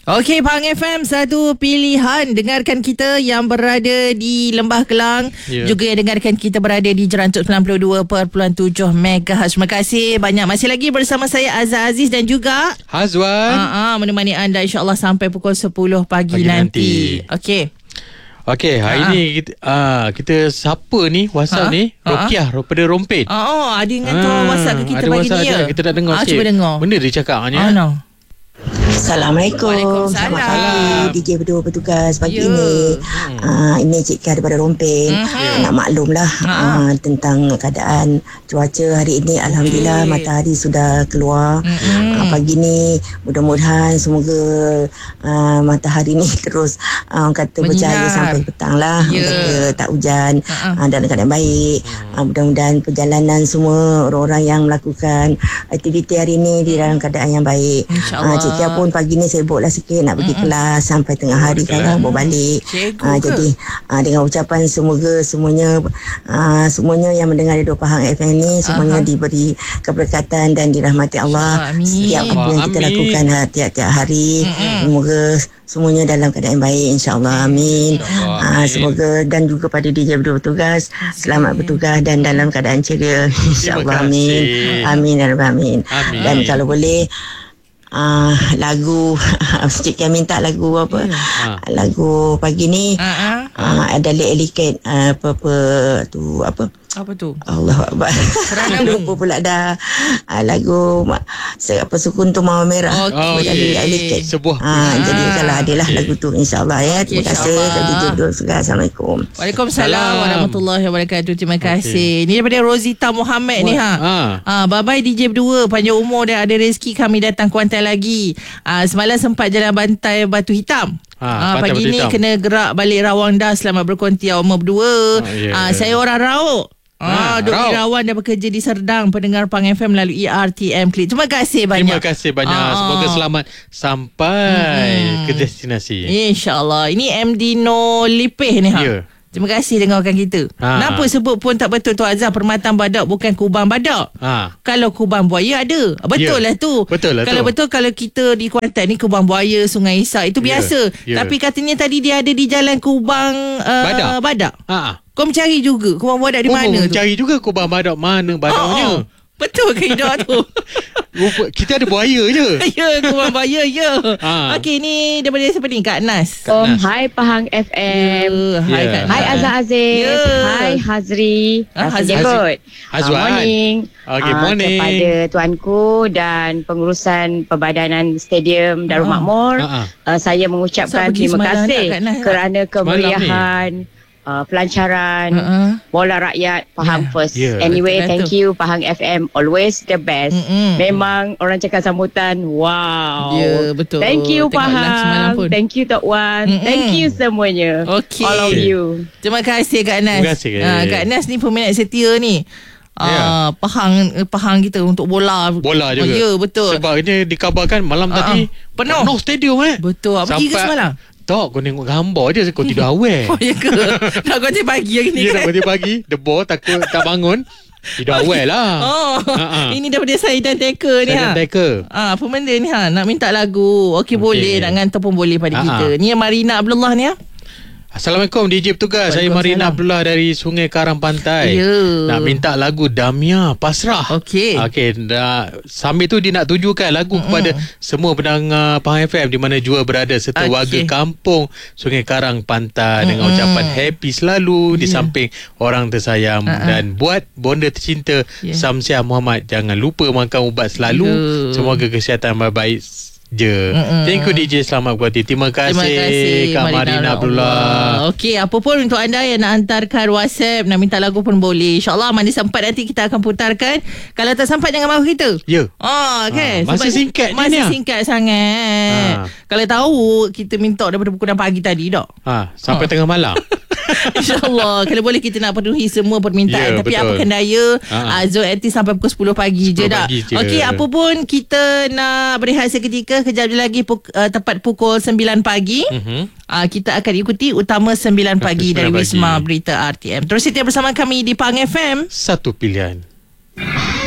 Okey, Pahang FM, satu pilihan. Dengarkan kita yang berada di Lembah Kelang, juga yang dengarkan kita berada di Jerantut 92.7 MHz. Terima kasih banyak. Masih lagi bersama saya Azhar Aziz dan juga Hazwan. Menemani anda insya-Allah sampai pukul 10 pagi nanti. Okey, hari ni kita siapa ni WhatsApp ni? Rokiah daripada Rompet. Ada yang hantar WhatsApp ke kita pagi ni ya. Kita nak dengar sikit. Cuba dengar. Benda dia cakap ni. Assalamualaikum. Waalaikumsalam. Selamat pagi DJ berdua bertugas pagi ini. Ini Cik Kah daripada Rompet. Nak maklumlah tentang keadaan cuaca hari ini. Alhamdulillah matahari sudah keluar. Pagi ni mudah-mudahan semoga matahari ni terus kata bercahaya sampai petang lah. Kata tak hujan dalam keadaan baik. Mudah-mudahan perjalanan semua orang-orang yang melakukan aktiviti hari ini di dalam keadaan yang baik. Cik Kah pun pagi ni sibuklah sikit nak pergi kelas sampai tengah hari sekarang baru balik. Jadi dengan ucapan semoga semuanya yang mendengar Radio Pahang FM ni semuanya diberi keberkatan dan dirahmati Allah. Setiap apa yang kita lakukan tiap-tiap hari, semoga semuanya dalam keadaan baik, insya-Allah. Amin. Semoga dan juga pada DJ berdua bertugas selamat bertugas dan dalam keadaan ceria, insya-Allah. Amin. Amin ya rabbal alamin. Dan kalau boleh lagu Cik Kah minta lagu apa? Lagu pagi ni ada Eliket apa tu apa? Apa tu? Allah Akbar. Lupa pula dah. Lagu Sukun tu Mawar Merah. Okey. Eliket. Sebuah. Jadi kalau adalah lagu tu, insya-Allah ya. Terima kasih kepada DJ Abdul juga. Assalamualaikum. Waalaikumsalam warahmatullahi wabarakatuh. Terima kasih. Ini daripada Rosita Muhammad ni bye-bye DJ berdua, panjang umur dan ada rezeki kami datang Kuantan lagi. Semalam sempat jalan bantai Batu Hitam. Pagi ni kena gerak balik Rawang dah. Selamat berkonti umur berdua. Saya orang Rauk. Duk di Rawan dan bekerja di Serdang, pendengar Pang FM melalui RTM Klik. Terima kasih banyak. Terima kasih banyak. Semoga selamat sampai ke destinasi. InsyaAllah. Ini MD No Lipih ni Terima kasih dengarkan kita. Kenapa sebut pun tak betul tu Azhar? Permatang badak bukan kubang badak. Kalau kubang buaya ada. Betul lah tu. Kalau betul kalau kita di Kuantan ni kubang buaya, Sungai Isak itu biasa. Tapi katanya tadi dia ada di jalan kubang badak. Kau mencari juga kubang badak di mana tu? Mencari juga kubang badak mana badaknya. Betul ke Ida tu? Kita ada buaya je. Ya, kubang buaya ya. Okey, ni daripada siapa ni? Kak Nas. Hai Pahang FM. Hai Kak Nas. Hai Azhar Aziz. Hai Hazri. Morning. Okay, morning. Kepada tuanku dan pengurusan Perbadanan Stadium Darul Makmur, saya mengucapkan terima kasih kerana kemeriahan pelancaran bola rakyat Pahang first. Anyway, thank you Pahang FM, always the best. Memang orang cakap sambutan wow. Betul. Thank you Pahang. Thank you Tok Wan. Thank you semuanya. All of you. Terima kasih Kak Nas. Terima kasih. Kak Nas ni peminat setia ni. Pahang kita untuk bola juga. Ya, betul. Sebab ini dikabarkan malam tadi penuh stadium Betul. Apa pergi ke semalam? Tak, kau tengok gambar je. Kau tidur awal. Ya ke? Nak kau pagi hari ni kan? Ya, nak pagi. Debor takut tak bangun. Tidur awal lah. Ini daripada Saidan Taker ni. Saidan Taker. Apa benda ni nak minta lagu. Okey, boleh. Nak ngantar pun boleh pada kita. Ni Marina Abdullah ni Assalamualaikum DJ bertugas. Saya Marina Abdullah dari Sungai Karang Pantai. Nak minta lagu Damia Pasrah. Okey. Sambil tu dia nak tujukan lagu kepada semua pendengar Pahang FM di mana jua berada serta warga kampung Sungai Karang Pantai dengan ucapan happy selalu di samping orang tersayang. Dan buat bonda tercinta Samsiah Muhammad, jangan lupa makan ubat selalu. Semoga kesihatan baik je. Thank you DJ, selamat berhati. Terima kasih Kak Marina Abdullah. Okey, apa pun untuk anda yang nak hantarkan WhatsApp, nak minta lagu pun boleh. InsyaAllah mana sempat nanti kita akan putarkan. Kalau tak sempat jangan mahu kita. Okay. Masa singkat Masa singkat sangat. Kalau tahu kita minta daripada pukul 6 pagi tadi dah. Sampai tengah malam. InsyaAllah. Kalau boleh kita nak penuhi semua permintaan. Tapi betul. Apakan daya Zul aktif sampai pukul 10 pagi je dah. Okey, apa pun kita nak berehat seketika. Kejap lagi tepat pukul 9 pagi kita akan ikuti Utama 9 pagi dari Wisma Berita RTM. Terus setia bersama kami di Pahang FM. Satu pilihan.